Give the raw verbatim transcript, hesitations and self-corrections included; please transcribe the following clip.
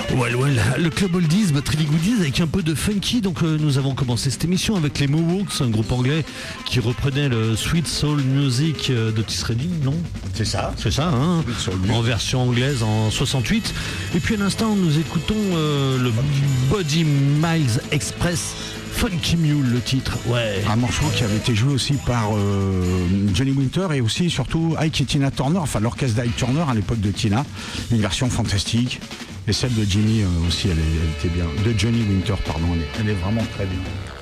Well, well, le Club Oldies, Battery Goodies avec un peu de funky. Donc euh, nous avons commencé cette émission avec les Mohawks, un groupe anglais qui reprenait le Sweet Soul Music d'Otis Redding, non? C'est ça. C'est ça, hein, en version anglaise en soixante-huit. Et puis à l'instant, nous écoutons euh, le Body Miles Express. Funky Mule, le titre, ouais. Un morceau qui avait été joué aussi par euh, Johnny Winter et aussi surtout Ike et Tina Turner, enfin l'orchestre d'Ike Turner à l'époque de Tina, une version fantastique. Et celle de Jimmy euh, aussi, elle, est, elle était bien. De Johnny Winter, pardon, elle est, elle est vraiment très bien.